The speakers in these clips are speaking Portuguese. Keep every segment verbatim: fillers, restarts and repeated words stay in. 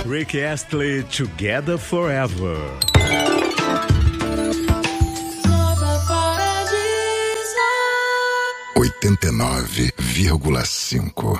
Rick Astley, Together Forever. oitenta e nove vírgula cinco.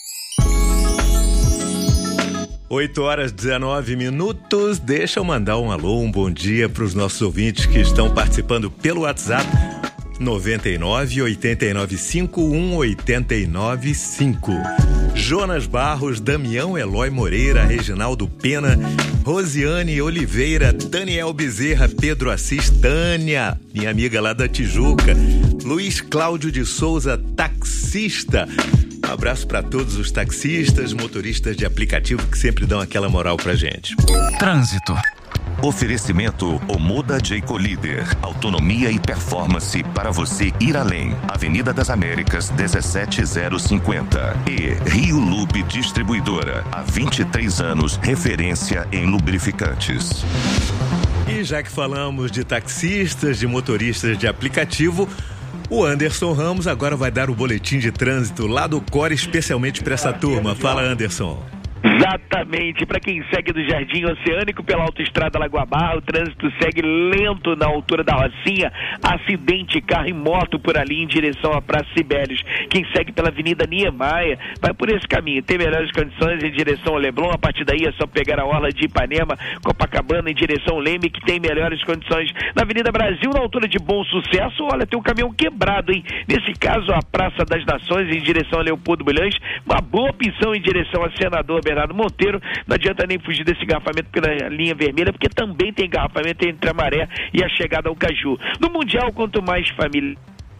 oito horas e dezenove minutos. Deixa eu mandar um alô, um bom dia para os nossos ouvintes que estão participando pelo WhatsApp noventa e nove, oitenta e nove, cinquenta e um, oitenta e nove, cinco. Jonas Barros, Damião Eloy Moreira, Reginaldo Pena, Rosiane Oliveira, Daniel Bezerra, Pedro Assis, Tânia, minha amiga lá da Tijuca, Luiz Cláudio de Souza, taxista. Um abraço para todos os taxistas, motoristas de aplicativo que sempre dão aquela moral pra gente. Trânsito. Oferecimento Omoda Jayco Líder. Autonomia e performance para você ir além. Avenida das Américas, dezessete mil e cinquenta. E Rio Lube Distribuidora. Há vinte e três anos, referência em lubrificantes. E já que falamos de taxistas, de motoristas de aplicativo, o Anderson Ramos agora vai dar o boletim de trânsito lá do Core, especialmente para essa turma. Fala, Anderson. Exatamente, para quem segue do Jardim Oceânico pela autoestrada Lagoa Barra, o trânsito segue lento na altura da Rocinha, acidente carro e moto por ali em direção à Praça Sibelius. Quem segue pela Avenida Niemeyer vai por esse caminho, tem melhores condições em direção ao Leblon, a partir daí é só pegar a orla de Ipanema, Copacabana em direção ao Leme, que tem melhores condições. Na Avenida Brasil, na altura de Bom Sucesso, olha, tem um caminhão quebrado, hein? Nesse caso, a Praça das Nações em direção a Leopoldo Bulhões, uma boa opção em direção a Senador Bernardo Monteiro. Não adianta nem fugir desse engarrafamento pela linha vermelha, porque também tem engarrafamento entre a Maré e a chegada ao Caju. No Mundial, quanto mais família,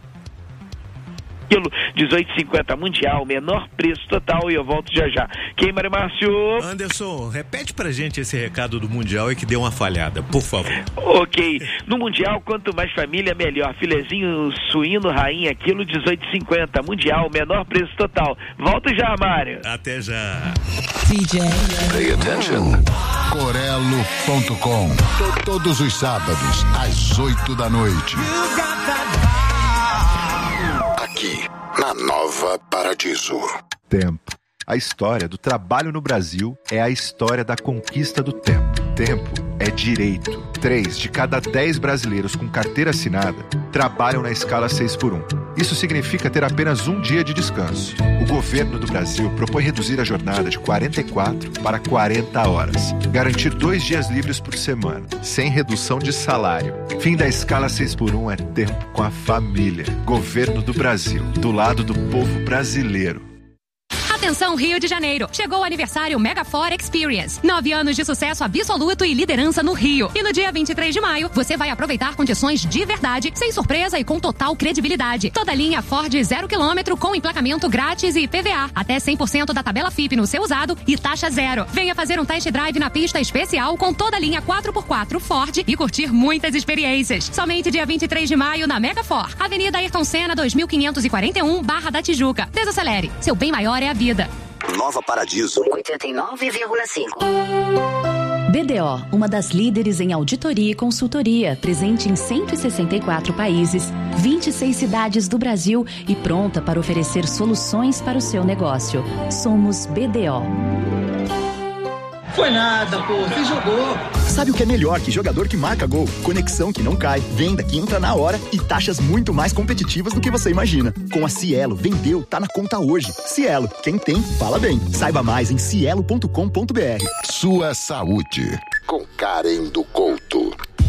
dezoito e cinquenta Mundial, menor preço total, e eu volto já já. Quem, Mário Márcio? Anderson, repete pra gente esse recado do Mundial e que deu uma falhada, por favor. Ok, no Mundial, quanto mais família, melhor. Filezinho suíno, rainha, quilo, dezoito e cinquenta Mundial, menor preço total. Volto já, Mário. Até já. D J. Pay attention. Corelo ponto com. Todos os sábados, às oito da noite. Aqui, na Nova Paradiso. Tempo. A história do trabalho no Brasil é a história da conquista do tempo. Tempo é direito. Três de cada dez brasileiros com carteira assinada trabalham na escala seis por um. Isso significa ter apenas um dia de descanso. O governo do Brasil propõe reduzir a jornada de quarenta e quatro para quarenta horas. Garantir dois dias livres por semana, sem redução de salário. Fim da escala seis por um é tempo com a família. Governo do Brasil, do lado do povo brasileiro. Atenção, Rio de Janeiro. Chegou o aniversário Megafor Experience. Nove anos de sucesso absoluto e liderança no Rio. E no dia vinte e três de maio, você vai aproveitar condições de verdade, sem surpresa e com total credibilidade. Toda linha Ford zero quilômetro com emplacamento grátis e I P V A. Até cem por cento da tabela F I P no seu usado e taxa zero. Venha fazer um test drive na pista especial com toda a linha quatro por quatro Ford e curtir muitas experiências. Somente dia vinte e três de maio na Megafor. Avenida Ayrton Senna, dois mil quinhentos e quarenta e um, Barra da Tijuca. Desacelere. Seu bem maior é a vida. Nova Paradiso oitenta e nove vírgula cinco. B D O, uma das líderes em auditoria e consultoria, presente em cento e sessenta e quatro países, vinte e seis cidades do Brasil e pronta para oferecer soluções para o seu negócio. Somos B D O. Foi nada, pô, você jogou. Sabe o que é melhor que jogador que marca gol? Conexão que não cai, venda que entra na hora e taxas muito mais competitivas do que você imagina. Com a Cielo, vendeu, tá na conta hoje. Cielo, quem tem, fala bem. Saiba mais em cielo ponto com ponto br. Sua saúde, com Karen do Couto.